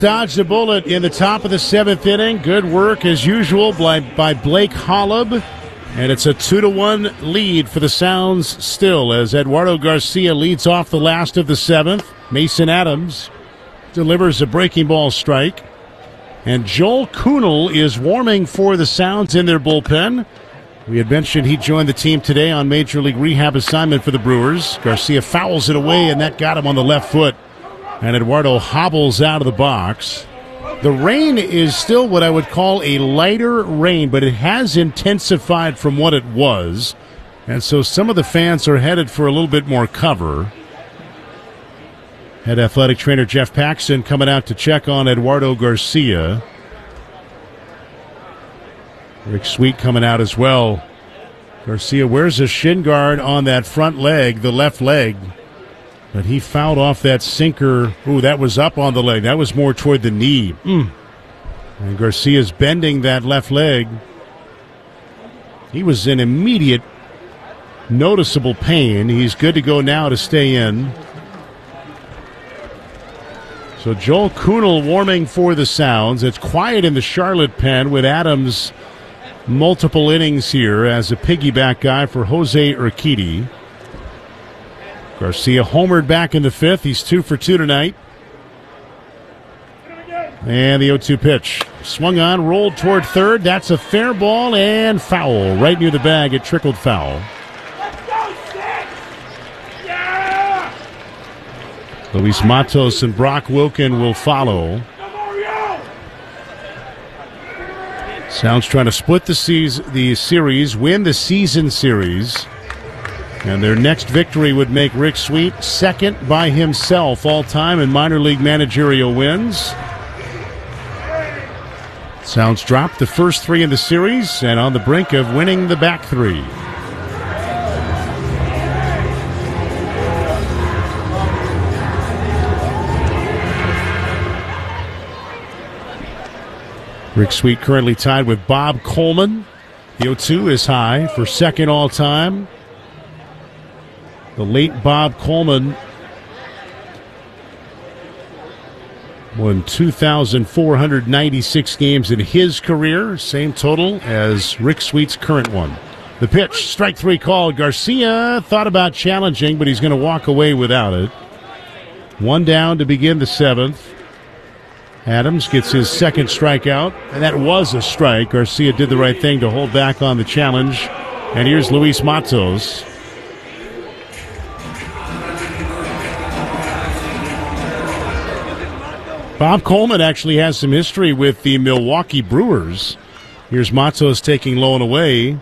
Dodged a bullet in the top of the seventh inning. Good work as usual by Blake Holub. And it's a 2-1 lead for the Sounds still as Eduardo Garcia leads off the last of the seventh. Mason Adams delivers a breaking ball strike. And Joel Kuhnel is warming for the Sounds in their bullpen. We had mentioned he joined the team today on Major League rehab assignment for the Brewers. Garcia fouls it away, and that got him on the left foot. And Eduardo hobbles out of the box. The rain is still what I would call a lighter rain, but it has intensified from what it was. And so some of the fans are headed for a little bit more cover. Head athletic trainer Jeff Paxton coming out to check on Eduardo Garcia. Rick Sweet coming out as well. Garcia wears a shin guard on that front leg, the left leg. But he fouled off that sinker. Ooh, that was up on the leg. That was more toward the knee. And Garcia's bending that left leg. He was in immediate, noticeable pain. He's good to go now to stay in. So Joel Kuhnel warming for the Sounds. It's quiet in the Charlotte pen with Adams multiple innings here as a piggyback guy for Jose Urquidy. Garcia homered back in the fifth. He's 2 for 2 tonight. And the 0-2 pitch. Swung on, rolled toward third. That's a fair ball and foul. Right near the bag, it trickled foul. Luis Matos and Brock Wilken will follow. Sounds trying to split the series, win the season series. And their next victory would make Rick Sweet second by himself all-time in minor league managerial wins. Sounds dropped the first 3 in the series and on the brink of winning the back 3. Rick Sweet currently tied with Bob Coleman. The 0-2 is high for second all-time. The late Bob Coleman won 2,496 games in his career, same total as Rick Sweet's current one. The pitch, strike 3 called. Garcia thought about challenging, but he's going to walk away without it. 1 down to begin the seventh. Adams gets his second strikeout, and that was a strike. Garcia did the right thing to hold back on the challenge. And here's Luis Matos. Bob Coleman actually has some history with the Milwaukee Brewers. Here's Matos taking low and away.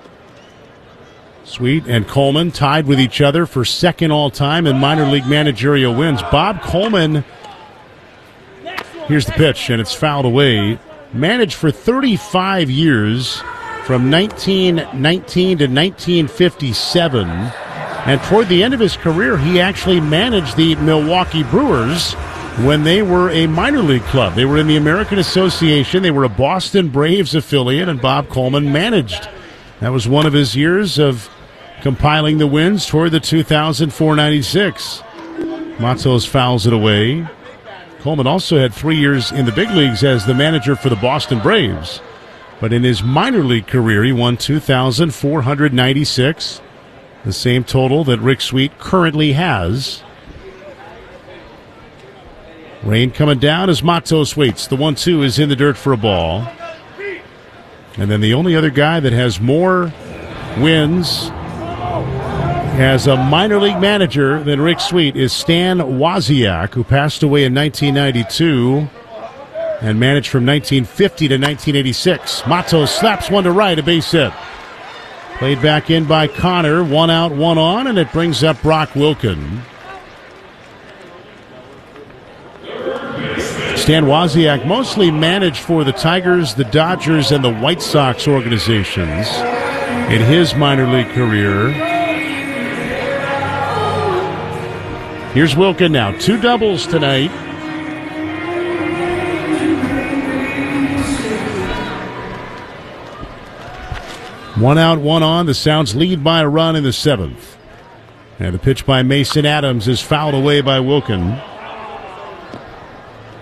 Sweet and Coleman tied with each other for second all-time in minor league managerial wins. Bob Coleman, here's the pitch, and it's fouled away. Managed for 35 years from 1919 to 1957. And toward the end of his career, he actually managed the Milwaukee Brewers when they were a minor league club. They were in the American Association. They were a Boston Braves affiliate, and Bob Coleman managed. That was one of his years of compiling the wins toward the 2004-96. Matos fouls it away. Coleman also had 3 years in the big leagues as the manager for the Boston Braves. But in his minor league career, he won 2,496, the same total that Rick Sweet currently has. Rain coming down as Matos waits. The 1-2 is in the dirt for a ball. And then the only other guy that has more wins as a minor league manager than Rick Sweet is Stan Wozniak, who passed away in 1992 and managed from 1950 to 1986. Matos slaps one to right, a base hit. Played back in by Connor, 1 out, 1 on, and it brings up Brock Wilken. Stan Wozniak mostly managed for the Tigers, the Dodgers, and the White Sox organizations in his minor league career. Here's Wilken now. 2 doubles tonight. One out, 1 on. The Sounds lead by a run in the seventh. And the pitch by Mason Adams is fouled away by Wilken.